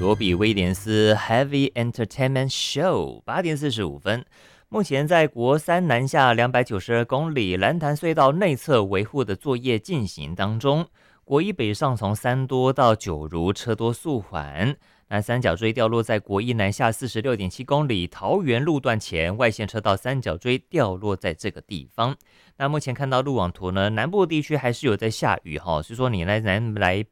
罗比威廉斯 Heavy Entertainment Show 8点45分。目前在国三南下292公里蓝潭隧道内侧维护的作业进行当中，国一北上从三多到九如车多速缓。那三角锥掉落在国一南下46.7公里桃园路段前，外线车道三角锥掉落在这个地方。那目前看到路网图呢，南部地区还是有在下雨哈，所以说你来